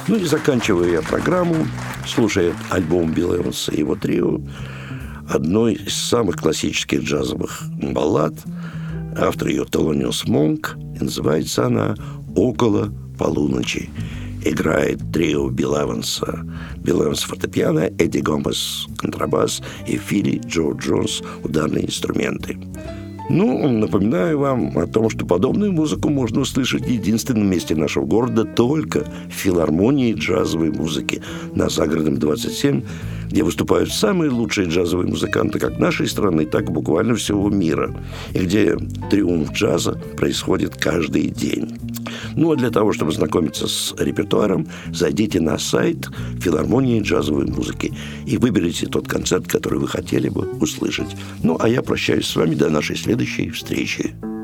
Ну и заканчиваю я программу, слушая альбом Билла Эванса и его трио, одной из самых классических джазовых баллад. Автор ее Тhelониус Монк, и называется она «Около полуночи». Играет трио Билла Эванса. Билл Эванс фортепиано, Эдди Гомес контрабас и Филли Джо Джонс ударные инструменты. Ну, напоминаю вам о том, что подобную музыку можно услышать в единственном месте нашего города только в филармонии джазовой музыки на Загородном 27, где выступают самые лучшие джазовые музыканты как нашей страны, так и буквально всего мира, и где триумф джаза происходит каждый день. Ну, а для того, чтобы знакомиться с репертуаром, зайдите на сайт филармонии джазовой музыки и выберите тот концерт, который вы хотели бы услышать. Ну, а я прощаюсь с вами до нашей следующей встречи.